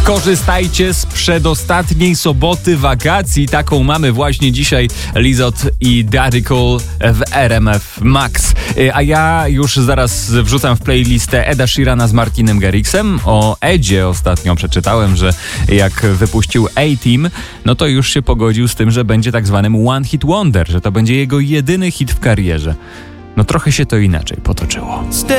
Korzystajcie z przedostatniej soboty wakacji. Taką mamy właśnie dzisiaj. Lizot i Daddy Cool w RMF Max. A ja już zaraz wrzucam w playlistę Eda Sheerana z Martinem Garrixem. O Edzie ostatnio przeczytałem, że jak wypuścił A-Team, no to już się pogodził z tym, że będzie tak zwanym One Hit Wonder, że to będzie jego jedyny hit w karierze. No trochę się to inaczej potoczyło.